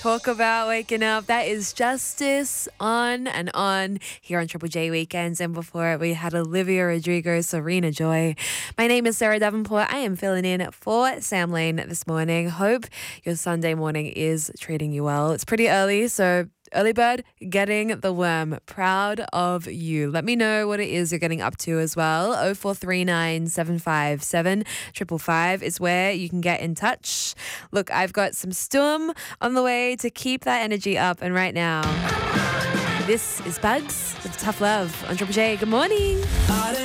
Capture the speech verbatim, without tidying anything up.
talk about waking up. That is Justice on and on here on Triple J Weekends. And before it, we had Olivia Rodrigo, Serena Joy. My name is Sarah Davenport. I am filling in for Sam Lane this morning. Hope your Sunday morning is treating you well. It's pretty early, so early bird getting the worm. Proud of you. Let me know what it is you're getting up to as well. oh four three nine, seven five seven, five five five is where you can get in touch. Look, I've got some Stum on the way to keep that energy up. And right now, this is Bugs with Tough Love on Triple J. Good morning.